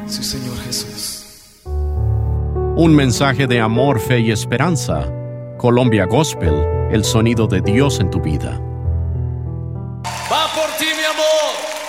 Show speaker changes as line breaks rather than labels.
Sí, Señor Jesús.
Un mensaje de amor, fe y esperanza. Colombia Gospel, el sonido de Dios en tu vida.
Va por ti, mi amor.